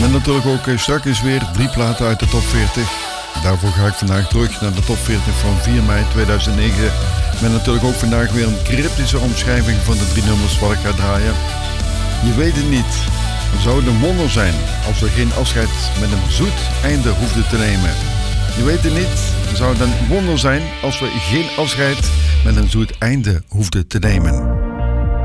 Met natuurlijk ook straks weer 3 platen uit de top 40. Daarvoor ga ik vandaag terug naar de top 40 van 4 mei 2009. Met natuurlijk ook vandaag weer een cryptische omschrijving van de 3 nummers wat ik ga draaien. Je weet het niet. Het zou een wonder zijn als we geen afscheid met een zoet einde hoefden te nemen. Je weet het niet. Het zou dan een wonder zijn als we geen afscheid met een zoet einde hoefden te nemen.